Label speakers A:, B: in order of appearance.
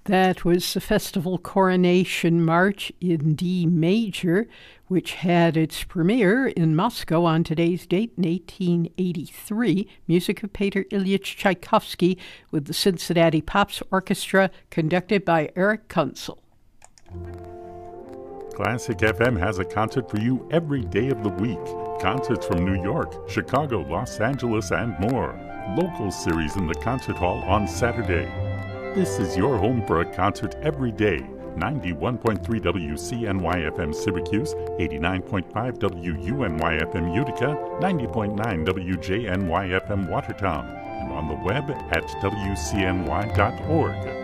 A: That was the Festival Coronation March in D major, which had its premiere in Moscow on today's date in 1883. Music of Peter Ilyich Tchaikovsky with the Cincinnati Pops Orchestra, conducted by Eric Kunzel.
B: Classic FM has a concert for you every day of the week. Concerts from New York, Chicago, Los Angeles, and more. Local series in the concert hall on Saturday. This is your home for a concert every day. 91.3 WCNY-FM Syracuse, 89.5 WUNY-FM Utica, 90.9 WJNY-FM Watertown, and on the web at WCNY.org.